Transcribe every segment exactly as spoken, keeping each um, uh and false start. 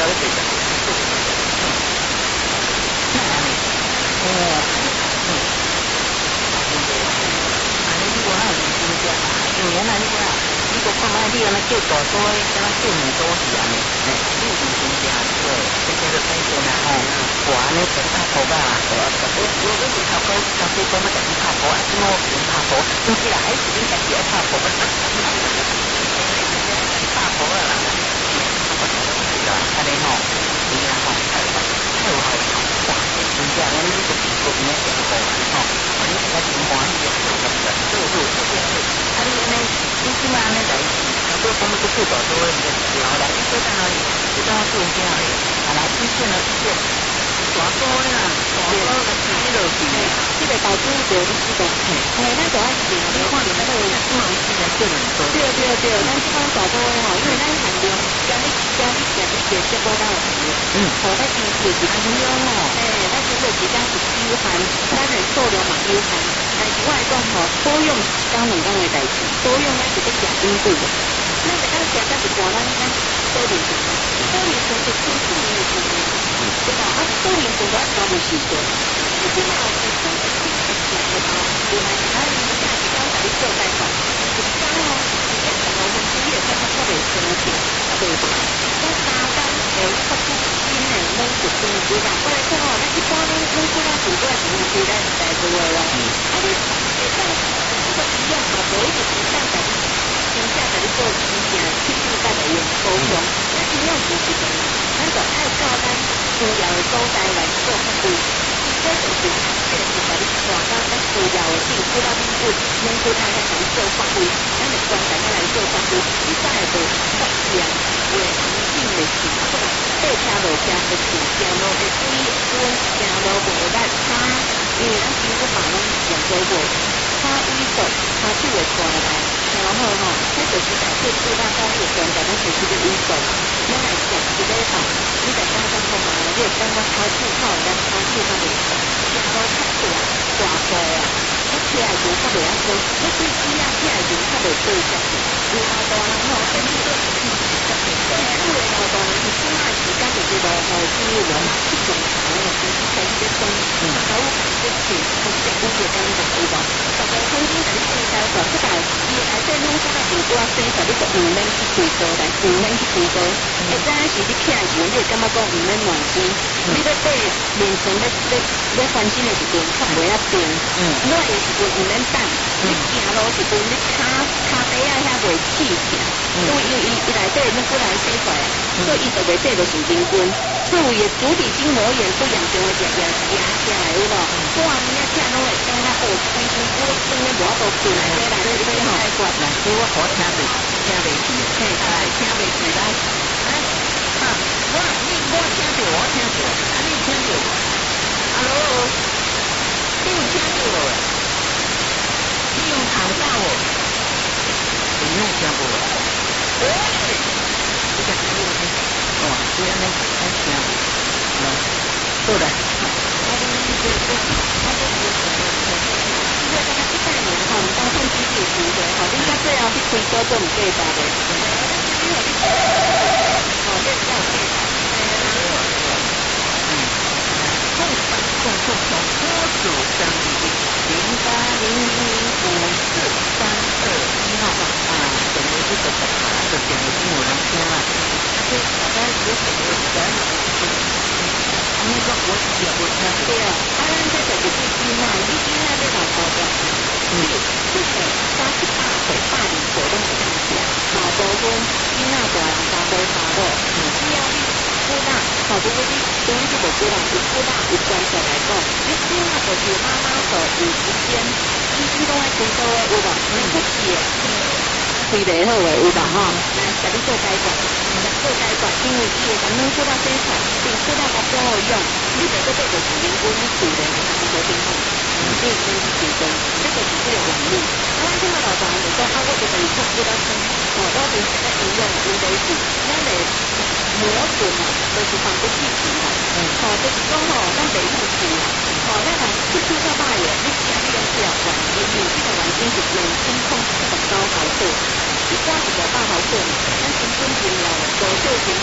到咧对象。那安尼，哦，嗯，真济啦。安尼你讲哪有真正啊？因为安尼讲啊，你讲看卖你安尼叫大多诶，敢若叫两多是安尼，嘿，你有真正对，这叫做改变啦吼。我安尼整拍拖吧，我我我我是头哥，头哥讲要家己拍拖，啊，怎么别拍拖？不是啦，还是你家己爱拍拖。拍拖啦啦，是啦，安尼吼，是啦吼，太有太有好好，哇，真正安尼你就比过边个好啦吼，安尼大家真欢喜啊，对对对，安尼安尼，你即摆安尼代志，头哥讲要去大多诶，唔是后来你做干哪里？你当做啥咧？啊来，你见了见。大多啦，大多个开落去， 这个投资就你知道，嘿，咱就爱是，你看你那个不能现在做很多。 对对对，咱这款大多吼，因为咱含量加你加你加你加接波到嗯，好，咱其实是含量吼，哎，咱其实是讲是有限，咱的数量嘛有限，但是我来讲吼，保养是一讲两讲的代志，保养咱是要食稳固的，咱就讲食咱是讲咱咱保养型，保养型是清楚的型，对吧？啊，保养型我搞不习惯，你起码是清楚清楚型的啊，原来是咱人家是讲在你做代款，是讲哦，是讲什么问题也跟他特别生气，对吧？咱三讲诶，发出新的猛是新几啦，我来讲哦，咱一般拢拢几啦，几过来是几咱是在做咯，啊你会当这个一样嘛，无一定是当在你真正在你做真正天地间的用保养，咱一样是一个，咱就爱到咱需要的所在来做发挥。这就是这个是把你带到咱需要的地区到你去，能够大家来做发挥，咱就关大家来做发挥，你才会做发现为环境的事，啊不然对车路车的事，行路的水温，行路无力差，因为咱皮肤嘛拢用做过，差萎缩，差手会出来，然后吼，这就是在做做大家有专家咱身体的萎缩，咱来讲一个吼，你在刚刚讲嘛，你会感觉差手靠咱差手较袂错，行路较大大步啊，你起来就较袂晓做，你对机啊起来就较袂对接触，有老大人吼，身体都是较袂对，有的老大人是起码时间就是落后机了，去正常的身体才是在动，嗯，还有感觉去，他是工作跟你讲有无？大家曾经在你介绍过，这个伊内底拢啥物事多生出，你就唔免去开刀，但唔免去开刀。会知影是你起来时，你会感觉讲唔免乱生，你要对面前要要要翻身的时阵，较袂遐定，热的时阵唔免等，你行路时阵你骹骹底啊遐袂起起，因为因为伊伊内底那骨来生出来，所以伊就袂对着神经根，所以伊足底筋膜炎不严重的时也压起来有无？半暝啊起来拢会惊啊，哦，规身骨都酸的无法度动来底来，你你好爱怪啦， 所以我好听袂听袂起，嘿，哎，听袂起来，哎，啊，我你我听着，我听着，啊你听着，Hello， 你有听着无？你用长照哦，你用听无？喂，你讲听有听？哦，虽然你爱听，喏，好啦。 这个大概一百年吼，当趁机器的机会吼，你到最后去开刀都唔计价的。哦，这比较有计价。 控反控控从科属生理零八零零零五四三二一号啊，等于这个啊，这点已经有人听了，他说大概有什么人？那个我也不听对啊， 啊，咱这就是对囡仔，你囡仔要老高的，你七岁、三十八岁、八二岁拢是这样子啊，大部分囡仔大人差不多差不多，只要你骨仔，好，如果你等于这个骨仔有骨仔有关系来讲，你囡仔就是妈妈手有时间，伊伊拢爱开刀的有无？你不是的，开袂好的有无吼？来，甲你做改管，做改管，因为伊会感觉骨仔生产，并骨仔较不好用，你袂个对着是人工处理，那是无健康。所以先去开刀，这个是这个原理。啊，咱即马老大人就讲啊，我就等于做骨仔生，哦，我平时在医院问题是，咱的磨损啊，就是防不去皮啦。哦，就是讲吼，咱袂用皮啦。哦，咱若去做到歹的，你惊你用这条环境，因为这个环境是两千控制十九毫克，一般是五百毫克嘛，咱成本重要的，高少成本嘛。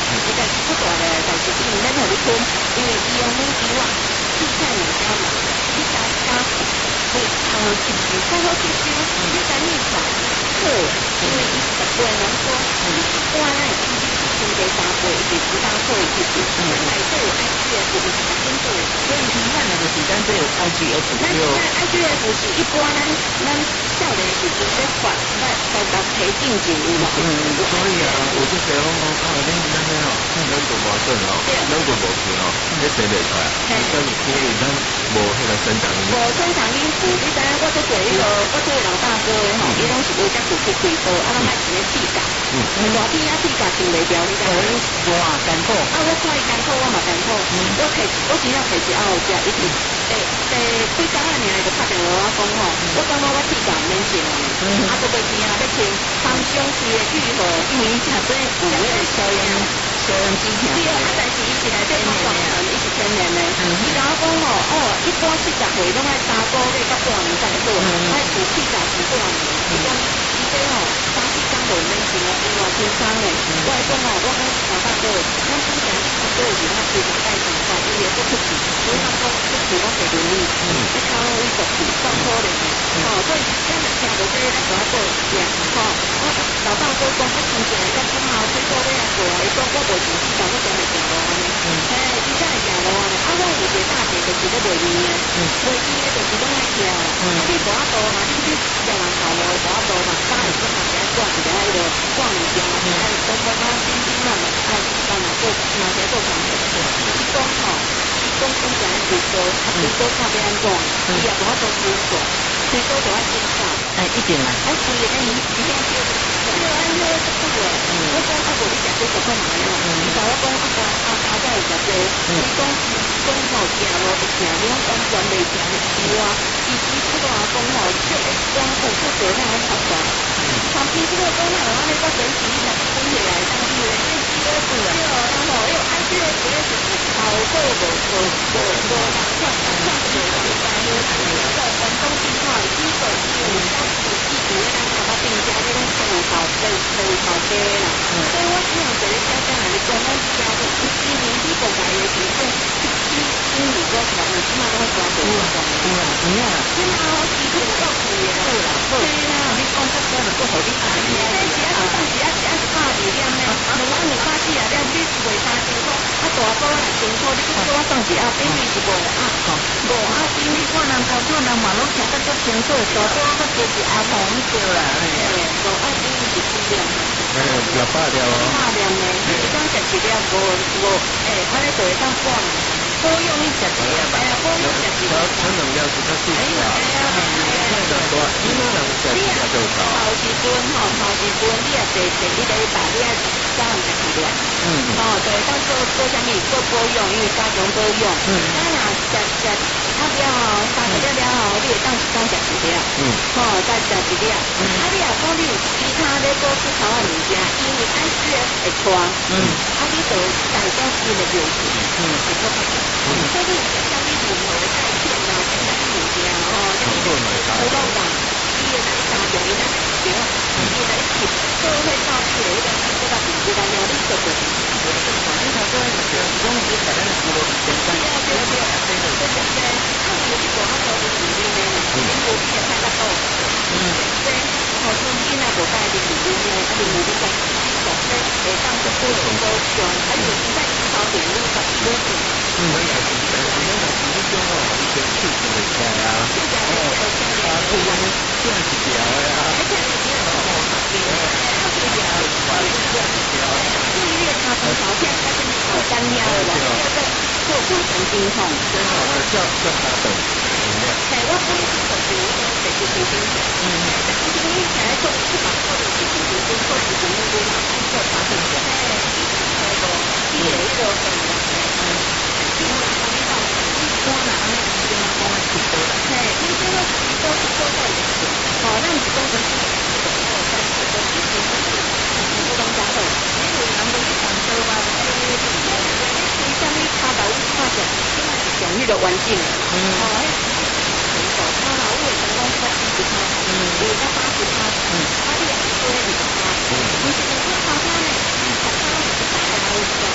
这个是不大的，但是因为咱互你分，因为伊用每支啊，四菜两椒嘛，你加加会呃吸收，较好吸收，你加蜜粉好，因为伊十倍浓缩，你一般咱会记你先加三倍，伊就知道好的吸收。咱内底有 I G F 就是真好的， 所以咱的就是咱这有 I G F， 咱咱 I G F 是一般咱咱少年时阵咧发发发达培进前有嘛？ 嗯，所以啊，我就觉得讲，啊，恁那边哦，咱做保证哦，咱做保证哦，你生袂出来，所以因为咱无迄个生长因无生长因子，你知影我做过迄个，我做老大哥的吼，伊拢是为只骨去开刀，啊，咱卖一个屁角，嗯，大片啊屁角清袂掉，你知影？ 哇，艰苦， 啊，我看伊艰苦，我嘛艰苦，我摕我真正摕一后食，一直诶诶，几工啊尔就拍电话我讲吼，我感觉我屁角免钱了，啊，都袂听啊，要听芳香区的愈合，因为食这有迄个消炎消炎止痛，对啊，但是伊是内底发光的，伊是天然的，伊甲我讲吼，哦，一般七十岁拢爱三个月到半年才会好，爱补屁角补半年，伊讲伊这吼三四工就免钱了，伊偌轻松的，我讲吼，我讲老大哥，咱之前一三个月是咱非常带情况，伊也不出去，所以他讲出去我给轮椅，一头一手去，上可怜的，哦，所以咱就听到这个咱就要做食，吼，我老大哥讲，我从前在讲吼，最多要做，伊讲我无钱去，但我讲会行路安尼，嘿，伊才会行路安尼，啊，我有一个大姐就是咧卖面的，卖面的就是拢爱吃啦，你大多嘛，你去食人头路的大多嘛，三个钟头来逛一个迄个逛物件嘛，哎，东东啊，冰冰嘛，哎，干嘛做哪些做工作？伊讲吼，伊讲讲起来最多，啊，最多看要安怎，伊也无法度推广，最多就要减少， 哎，一定啊， 啊，规个咧，伊伊遐叫，叫安尼做久诶，我讲啊，无你食这十块买啊，伊甲我讲啊，啊啊啊，才会食这，伊讲讲吼，行路会行，你讲完全袂行，是啊，伊伊这个阿公吼，就会光顾出做那样拍出来，旁边这个讲那安尼个神奇，伊若分起来，当地诶，这几个是啊，然后又按这个这个是好过无无无无人看，人看是有人家有在广东地块，基本有当时记住咱头发定价，你拢都有头都都有头家啦，所以我只能在咧家家来讲，咱家的一一年比国外的情况，一一年我可能起码都会抓到一种。 有啦，有啦， 你嘛好几乎够贵的啦， 好啦，好，你讲这个就不好，你打你这是啊，当时啊是啊是百二两呢，两万二百四啊两，你卖三千块，啊大包来千块，你讲我送一盒，等于是五啊，五啊斤， 你看人头看人嘛，拢听得足清楚，大包我加一盒红对啦， 五啊斤是几两？ 哎，六百条哦， 百两呢，你讲食一粒五五，哎，安尼就会当半年， 好用你食一粒吧， 哎呀，好用食一粒。 可能要是较细哎呀， 啊， 哎呀， 那个多，因为人食比较就少。 头一顿吼，头一顿你也坐坐你在打，你也早上食一粒。嗯。哦，对，当做做啥物做保养，因为加强保养。嗯。咱若食食啊了吼，三十粒了后，你会当一工食一粒。嗯。吼，再食一粒。嗯。啊，你若讲你有其他咧做出头的物件，因为 I G F 会穿。嗯。啊，你就大家新的流行。嗯。会做较少。嗯。所以你有啥物任何的钙片啊，其他物件吼，像你普通人，伊会来加强伊咱的条，伊来吸社会到底的迄个吸收到皮肤当中，你做过？ 我这个反正他说就是讲你在咱的肌肉里边， 对啊对啊对啊，对对对对，啊有你做那个是里面的，你无你也看得到，嗯，对，好像你那无带的里面的，啊你无你讲你讲咧，会当做多种多种，还有你在引导点入到多种。 嗯，我也是，但是那个是种哦，一些气质的起来啊，哦，啊，不然这样子调的啊，哦，对，啊，这样子调，这样子调， 注意力差多少天，但是你好单腰的，这个做过神经痛， 真好，叫叫他等饮料。 哎，我不是手机，我是神经病，嗯，神经病起来做不好，做的是神经病，做是神经病嘛，按照他的，哎，那个积累一个很难的，嗯，因为他没到，你说哪那个地方光是多的，哎，你这个是都是做到一个，哦，那你工程师是的，哦，但是这个是不是不当家的，因为人都是讲说嘛，哎，你为什么他把屋看起来，现在是讲那个环境，嗯，哦，哎，成熟，他老屋的成功是在七十趴，嗯，有在八十趴，嗯，他两个多五十趴，嗯，你是你看他呢，他他是大的老屋。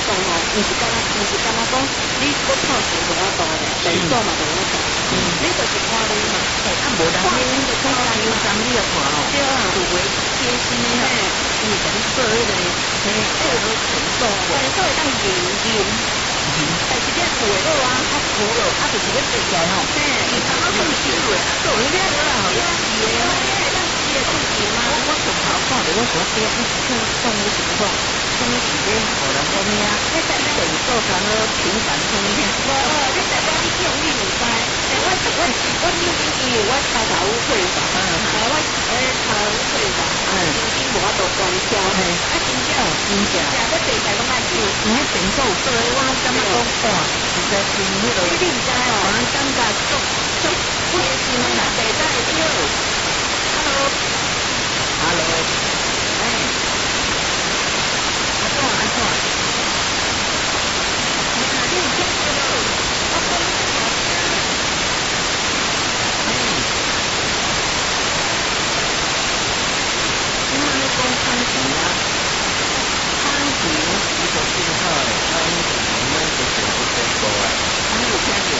讲吼，毋是干那，毋是干那讲，你要靠钱就我多咧，地数嘛就我多，你就是看你嘛， 啊无人你就看加油站你就看吼， 对啊， 有为贴心的吼，伊甲你做迄个，嘿，叫做成数， 成数会当认认，但是这付的好啊， 啊付了，啊就是要做起来吼，嘿，伊刚刚放收落，啊做迄个啦，吼，你是的吼， 你会当记吗？ 我从头看着我所说，你是做送的情况。什么时间？可能讲咩啊？你在等做啥呢？频繁听咩？ 无哦，你在讲你用你唔知，诶，我我我因为伊有我头头有退法，诶，我诶头头有退法，啊，已经无法度关销，啊，真正真正， 真正地在拢爱救， 你迄电脑做诶，我感觉讲哇，实在是迄个， 你唔知哦， 可能感觉足足贴心啦， 地在对，hello，hello， 哎。安怎？安怎？你有听到无？我讲你好听。哎，你莫咧讲看钱啊？看钱，伊就是好诶，啊，伊就是我们就是不成功诶。你有听到？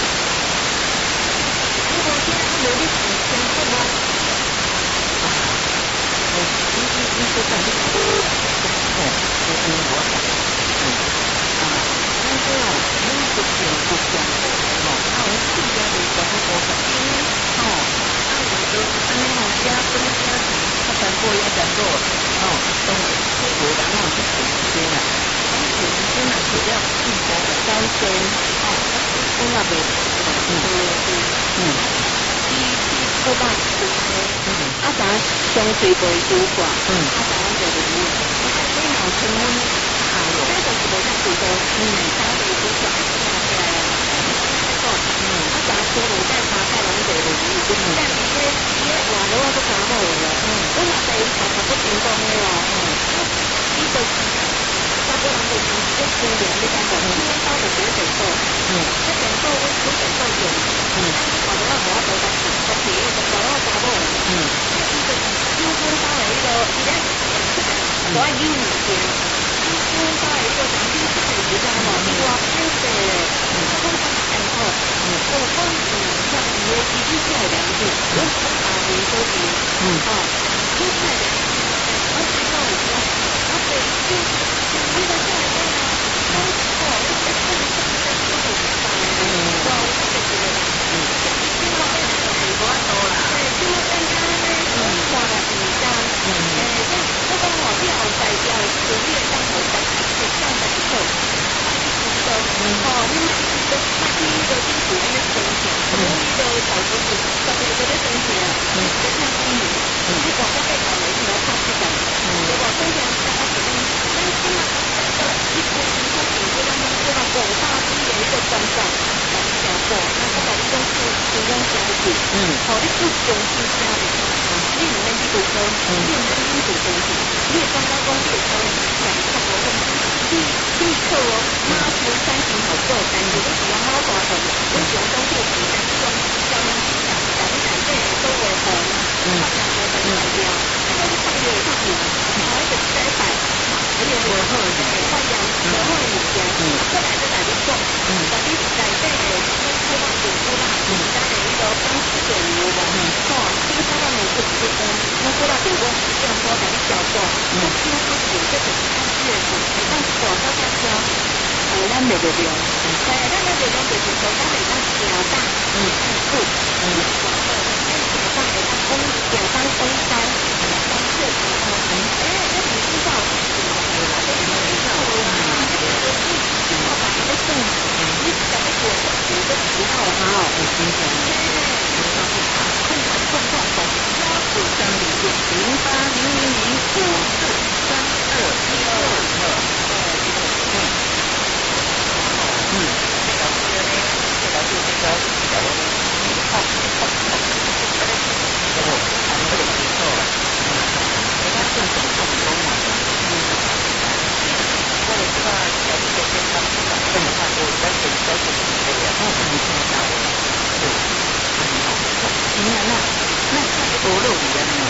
我无听，我无你听清楚无？ 啊，你你你说讲你讲，哦，我我我讲，嗯，啊，那个哦，你不讲不讲哦，啊，我自家就讲不多讲，哦，啊，我就安尼哦，加多加钱，他全部也讲过，哦，都这个人哦是时间啊，讲时间啊，除了一波的高升，哦，我那边，嗯嗯嗯。 伊伊好歹是嗯，啊啥相对袂拄挂，嗯，啊啥咱就袂拄，啊你若有称阮，啊哟，这就是袂当拄到，嗯，啥袂拄挂，啊起来啊，啊嗯，啊啥出门在查看人袂拄，但是这这话了我都讲好了，嗯，我若第一场就不成功的哦，嗯，伊就是差不多人就是这输赢你讲无，今天到就决定数，嗯，这定数我我定数用，嗯，啊你看到我无法度讲。我提那个找到查某，嗯，那伊就是结婚到的迄个，伊咧我爱有物件，结婚到的迄个长期出的时间吼，伊偌歹势咧，嗯，我讲真辛苦，嗯，我讲嗯，像伊的基础是会了解，我我大年所以，嗯，哦，你看的，我知道有说，我对就你的下一代啊，都哦，我在这里上在这里上嗯，哇，我这个觉得，嗯，今晚变成我多啦，对，今晚变成咧，嗯，看了比较，嗯，诶，这这讲我了在了，就是你会当好在是上在不错，啊，你知道，哦，你买一个买一个政府那个生钱，所以就导致是特别特别生钱啊，嗯，非常公平，嗯，你广告被搞了，你来看市场，嗯，结果生钱大家决定，但是嘛，一波一波顶这个呢，这个广大之的一个专长。讲过，那我讲你讲是成功家庭，嗯，好，你是中心家庭，你唔免去读书，你唔免去读东西，你也刚刚讲你也讲讲差不多，你你课哦，马夫三型好做，但是你喜欢猫大头，你喜欢东西很难用，教人去讲讲讲这也都为红，嗯，看两个的目标，那个是创业的事情，好一个失败，而且我后来发扬然后你讲，后来就来你讲，嗯，来你来这个。我嘛就我嘛是咱的迄个当时的有无？吼，这个当然是是嗯，我过来对我这样说甲你教过，我听不懂，这就是看这个是，但是我刚刚说，呃，咱袂着用，对，咱袂着用就是说，咱会当行当，嗯，富，嗯，广告，咱行当会当公行当公山，行当社团，嗯，哎，这你知道，对啦，这你知道啊，这个是你我把那个证，你讲的我我的符号哈，我听见，对，我上去查，空空空空空，幺九三零六零八零零零五四三二一二二，对，嗯，这个是呢，这个是这个小龙，好，好，好，这个还没有听错了，这个正宗正宗嘛，嗯。我哋知道有啲嘅政策其實都唔係會一定收成嘅嘢，都唔聽到嘅。對，你看那那看多肉一樣呢？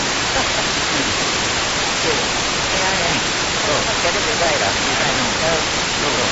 對，係啊係。哦，這個明白啦，明白啦。呃，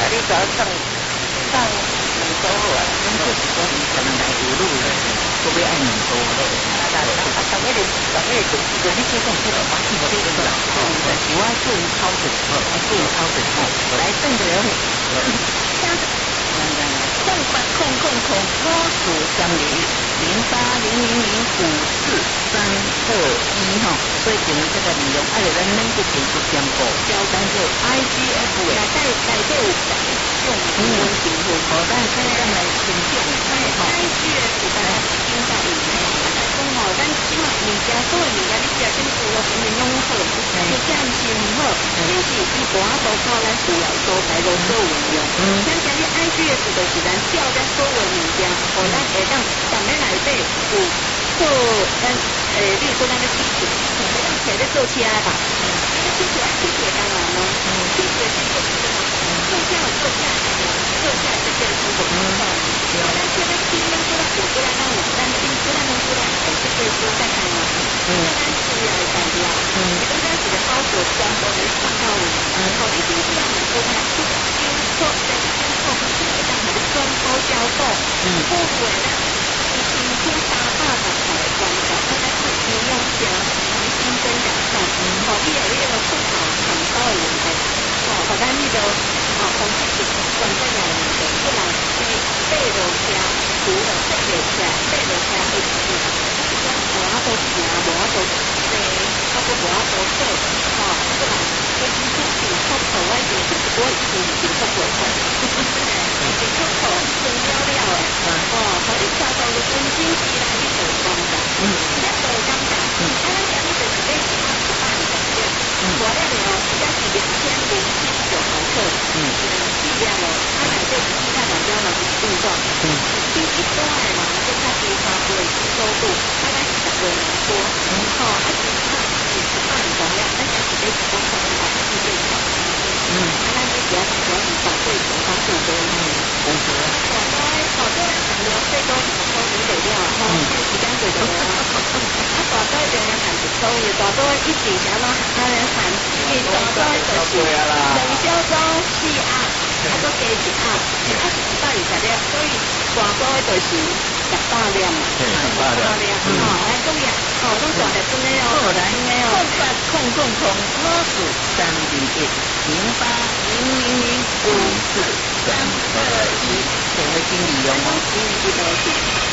你只要上上两周啊，跟这几公里可能来五路了，都要按两周了。啊，但啊，但那个但那个就是说，你这种这种环境这个啦，哦，是我做操作，哦，做操作，哦，来正个人，像空八空空空五四三零零八零零零五四三二一哈，所以从这个利用，啊，咱能够技术兼顾，交单就 I G F 的，来来这有用英文评论，好，咱现在来评价，哈 ，I G F 大家听到有没有？大家讲吼，咱即马物件所有物件你食真多，肯定拢好，就这样是唔好，但是伊大多靠咱需要所在都做运用，像讲你 I G F 就是咱照咱所有物件，互咱会当逐日内底有做咱诶，你说咱的基础，可能让车咧做车吧，那个基础要基础当然咯，基础是做什么？做下有做下，做下就变成我们的。咱现在新闻做到五做到五，咱新做到能做到五，就可以做在看嘛。嗯，咱主要的感觉啊，嗯，刚开始的操作全部能上到五，嗯，好，你新做到五做到出新做在新做不是会让它的专包销售，嗯，不会呢。今天八百个台湾的，大概是利用加重新增加上，好，你有那个出口很高的问题，哦，好，咱那个啊，红色是关在两年的，不然这个背楼车除了背楼车，背楼车会是，讲无啊多行，无啊多飞，啊不无啊多做，哦，不然这几出是出口外面是不过一点点出口快，是出口真了了诶，哦，好，你找到了。真心是来去做工的，嗯，要做工的，嗯，啊，咱讲你就是咧一百一百二十粒，嗯，我了了，而且是两千零七十九毫克，嗯，四粒咯，啊，内底是其他两标嘛是运动，嗯，比一般的嘛，就较低差不多吸收度，大概是十个人多，嗯，吼，啊，其他是一百二十粒，咱讲是咧一公分一百四十九，嗯，啊，咱咧主要是主要是反对手方更多，嗯，公司，好多好多人想聊最多什么都没得料，吼，这时间就多啊，啊，大多一定要喊一抽，也大多一定想要喊人喊，伊大多就是两小钟四鸭，啊，搁加一鸭，啊是一百二十粒，所以大多就是十八粒嘛，十八粒，吼，来讲呀，吼，拢大粒真的哦，真的哦，空八空空空，五四三零一零八零零零五四三二一，成为经理用哦，经理不高兴。